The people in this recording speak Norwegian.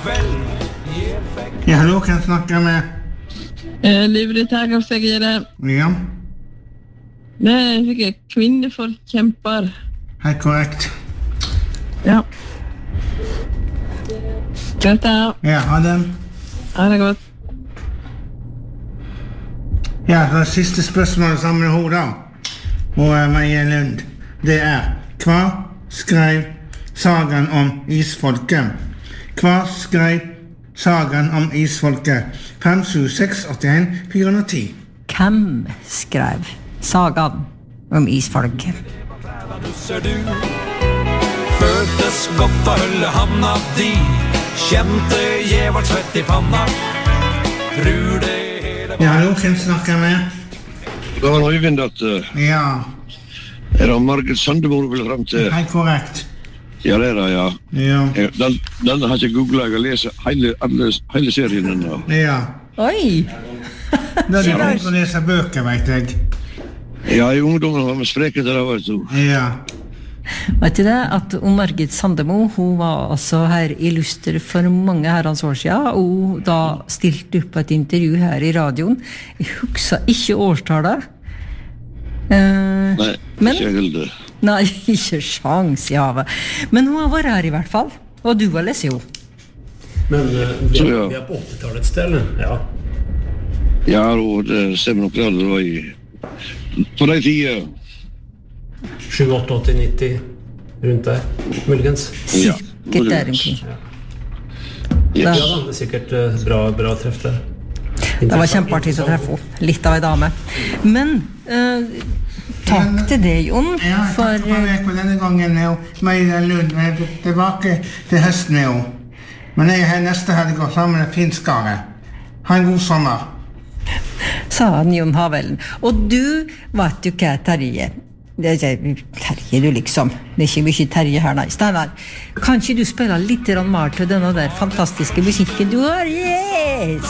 Ja, hallo, kan jeg snakke med? Livret Hergårdsegere. Ja. Det sikkert kvinneforkjemper. Helt korrekt. Ja. Greit da. Ja, ha det. Ha det godt. Ja, det siste spørsmålet sammen med hodet. Og Marie Lund. Det hva skrev sagaen om isfolket? Hva skrev sagaen om isfolket? 57681 410. Hvem skrev sagaen om isfolket? Føltes godt å holde handa di, kjente jeg var svett i panna. Tror det hele Ja, hallo, kan jeg snakke med? Det var Øyvind at Ja, det Margit Sandemo du vil frem til. helt korrekt. Ja, det det, ja. Ja, Den har ikke googlet, jeg har lest hele serien ennå. ja. Oi! Da er det begynt å lese bøker, vet jeg. Ja, i ungdommen var vi spreke til det, vet du. Ja. Vet du det, at Margit Sandemo, hun var altså her illuster for mange herrens år siden, og da stilte opp et intervju her i radioen. Jeg husker ikke årstallet. Nei, Men- ikke helt. Nei, ikke sjans i havet. Men hun har vært her i hvert fall, og du har lest jo. Men Så, ja. vi på 80-tallets del, ja. Ja, og det stemmer nok det, det var i på de tida. 7, 8, 80, 90, rundt der, muligens. Ja, Sikkert der omkring. Ja, Yes. da, det sikkert bra treff der. Det var kjempeartig å treffe henne. Litt av en dame. Men takk til deg, Jon, Ja, for takk for meg på denne gangen, og Marie Lund. Jeg er tilbake til høsten med henne. Men jeg er her neste helg og sammen med finskare. Ha en god sommer. sa han Jon Havellen. Og du, vet du hva, Terje? Det er ikke Terje, du liksom. Det er ikke mye Terje her, nei. Steinar, kan ikke du spille litt mer til denne der fantastiske musikken du har? Yes!